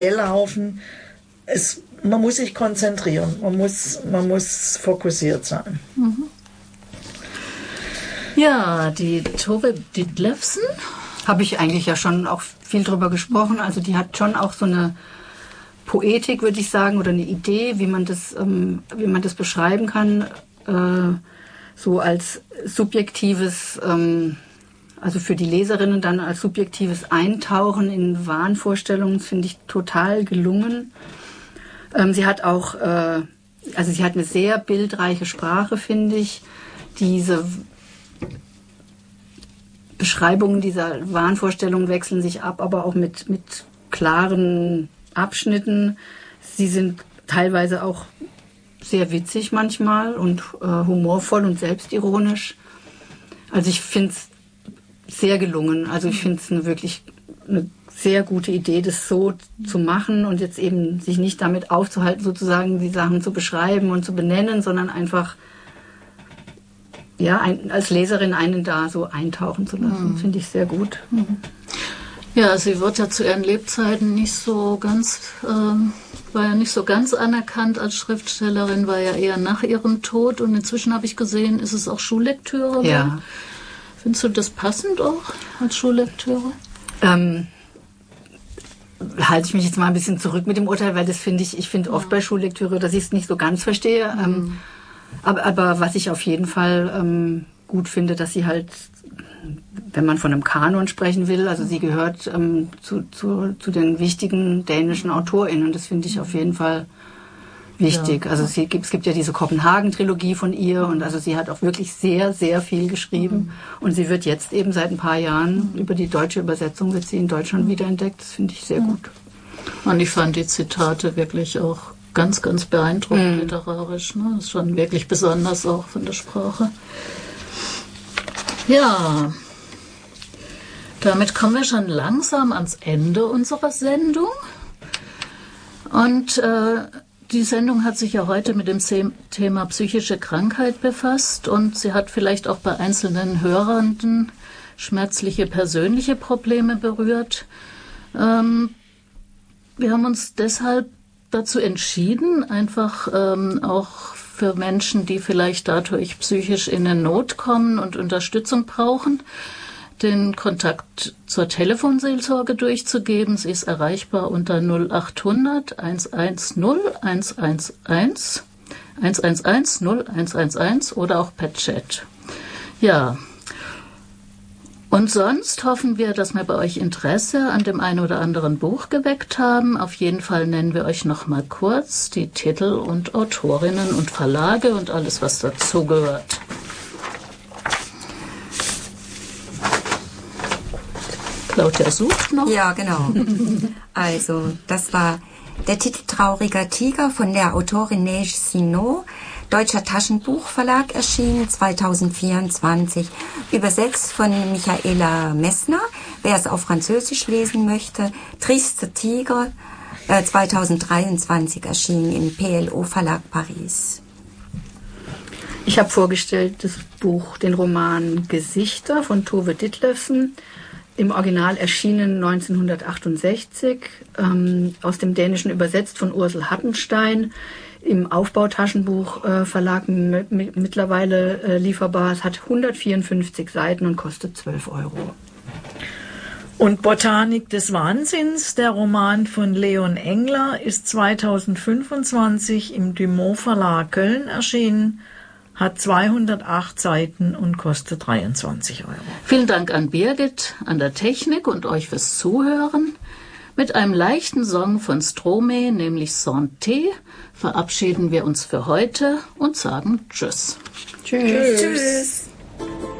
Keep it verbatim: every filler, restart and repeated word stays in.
laufen. Es, man muss sich konzentrieren, man muss, man muss fokussiert sein. Mhm. Ja, die Tove Ditlevsen habe ich eigentlich ja schon auch viel drüber gesprochen. Also die hat schon auch so eine Poetik, würde ich sagen, oder eine Idee, wie man das, ähm, wie man das beschreiben kann, äh, so als subjektives, ähm, also für die Leserinnen dann als subjektives Eintauchen in Wahnvorstellungen, finde ich total gelungen. Ähm, sie hat auch, äh, also sie hat eine sehr bildreiche Sprache, finde ich. Diese Beschreibungen dieser Wahnvorstellungen wechseln sich ab, aber auch mit, mit klaren Abschnitten. Sie sind teilweise auch sehr witzig manchmal und äh, humorvoll und selbstironisch. Also ich finde es sehr gelungen. Also ich finde es eine wirklich eine sehr gute Idee, das so zu machen und jetzt eben sich nicht damit aufzuhalten, sozusagen die Sachen zu beschreiben und zu benennen, sondern einfach ja, ein, als Leserin einen da so eintauchen zu lassen. Mhm. Finde ich sehr gut. Mhm. Ja, sie wird ja zu ihren Lebzeiten nicht so ganz, ähm, war ja nicht so ganz anerkannt als Schriftstellerin, war ja eher nach ihrem Tod und inzwischen habe ich gesehen, ist es auch Schullektüre. Ja. Findest du das passend auch als Schullektüre? Ähm, halte ich mich jetzt mal ein bisschen zurück mit dem Urteil, weil das finde ich, ich finde oft bei Schullektüre, dass ich es nicht so ganz verstehe. Mhm. Ähm, aber, aber was ich auf jeden Fall ähm, gut finde, dass sie halt, wenn man von einem Kanon sprechen will, also sie gehört ähm, zu, zu, zu den wichtigen dänischen AutorInnen. Das finde ich auf jeden Fall wichtig. Ja. Also sie, es gibt ja diese Kopenhagen-Trilogie von ihr und also sie hat auch wirklich sehr, sehr viel geschrieben. Mhm. Und sie wird jetzt eben seit ein paar Jahren, mhm. über die deutsche Übersetzung wird sie in Deutschland wiederentdeckt. Das finde ich sehr mhm. gut. Und ich fand die Zitate wirklich auch ganz, ganz beeindruckend mhm. literarisch. Ne? Das ist schon wirklich besonders auch von der Sprache. Ja, damit kommen wir schon langsam ans Ende unserer Sendung. Und äh, die Sendung hat sich ja heute mit dem Thema psychische Krankheit befasst und sie hat vielleicht auch bei einzelnen Hörenden schmerzliche persönliche Probleme berührt. Ähm, wir haben uns deshalb dazu entschieden, einfach ähm, auch für Menschen, die vielleicht dadurch psychisch in eine Not kommen und Unterstützung brauchen, den Kontakt zur Telefonseelsorge durchzugeben. Sie ist erreichbar unter null achthundert hundertzehn hundertelf hundertelf null eins eins eins oder auch per Chat. Ja. Und sonst hoffen wir, dass wir bei euch Interesse an dem einen oder anderen Buch geweckt haben. Auf jeden Fall nennen wir euch noch mal kurz die Titel und Autorinnen und Verlage und alles, was dazugehört. Claudia sucht noch. Ja, genau. Also, das war der Titel Trauriger Tiger von der Autorin Neige Sinnot. Deutscher Taschenbuchverlag, erschienen zweitausendvierundzwanzig, übersetzt von Michaela Messner, wer es auf Französisch lesen möchte. Triste Tigre, äh, zweitausenddreiundzwanzig, erschienen im P L O Verlag Paris. Ich habe vorgestellt das Buch, den Roman Gesichter von Tove Ditlevsen, im Original erschienen neunzehnhundertachtundsechzig, ähm, aus dem Dänischen übersetzt von Ursel Hattenstein, im Aufbautaschenbuchverlag äh, m- m- mittlerweile äh, lieferbar. Es hat hundertvierundfünfzig Seiten und kostet zwölf Euro. Und Botanik des Wahnsinns, der Roman von Leon Engler, ist zweitausendfünfundzwanzig im Dumont Verlag Köln erschienen, hat zweihundertacht Seiten und kostet dreiundzwanzig Euro. Vielen Dank an Birgit, an der Technik und euch fürs Zuhören. Mit einem leichten Song von Stromae, nämlich Santé, verabschieden wir uns für heute und sagen Tschüss. Tschüss. Tschüss.